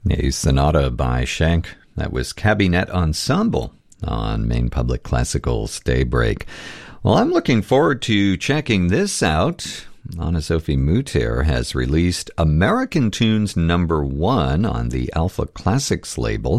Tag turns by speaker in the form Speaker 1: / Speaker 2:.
Speaker 1: A sonata by Schenk. That was Cabinet Ensemble on Maine Public Classical's Daybreak. Well, I'm looking forward to checking this out. Anna-Sophie Mutter has released American Tunes #1 on the Alpha Classics label.